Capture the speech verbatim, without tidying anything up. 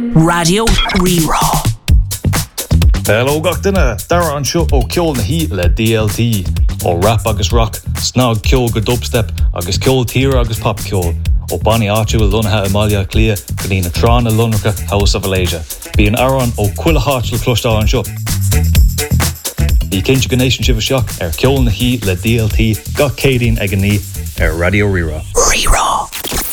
Radio Rerá. Hello gachtainna, dara an seo ó ceol na hí le D L T, ó rap agus rock, snog ceol go dubstep, agus ceol tír agus pop ceol, ó Bonnie áitiúil lunathe Amalia Clia, go dtí na trán na lunracha House of Malaysia. Bí an aran ó cuila háit le clostá an seo. Bhí cinse go nation sibh seach ar ceol na hí le D L T, gach cédín ag an ní ar Radio Rerá. Rerá.